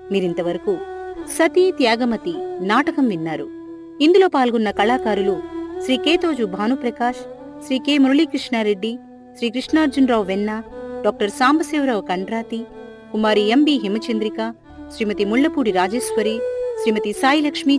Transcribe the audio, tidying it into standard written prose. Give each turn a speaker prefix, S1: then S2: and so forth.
S1: మీరింతవరకు సతీ త్యాగమతి నాటకం విన్నారు. ఇందులో పాల్గొన్న కళాకారులు శ్రీ కేతోజు భానుప్రకాష్, శ్రీ కె మురళీకృష్ణారెడ్డి, శ్రీ కృష్ణార్జునరావు వెన్న, డాక్టర్ సాంబశివరావు కండ్రాతి, కుమారి ఎంబి హిమచంద్రిక, శ్రీమతి ముళ్లపూడి రాజేశ్వరి, శ్రీమతి సాయిలక్ష్మి